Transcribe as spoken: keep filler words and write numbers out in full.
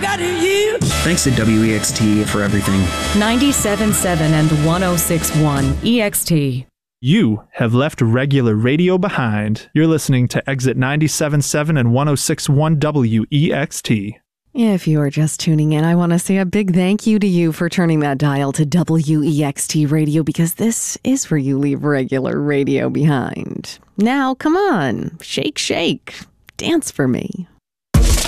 out of you. Thanks to W E X T for everything. ninety-seven point seven and one oh six point one E X T. You have left regular radio behind. You're listening to Exit ninety-seven point seven and one oh six point one W E X T. If you are just tuning in, I want to say a big thank you to you for turning that dial to W E X T Radio, because this is where you leave regular radio behind. Now, come on, shake, shake, dance for me.